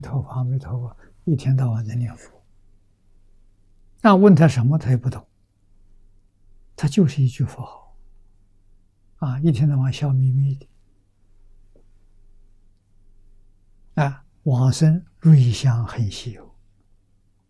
陀佛，阿弥陀佛，一天到晚在念佛。那问他什么，他也不懂，他就是一句佛号，一天到晚笑眯眯的，往生瑞香很稀有。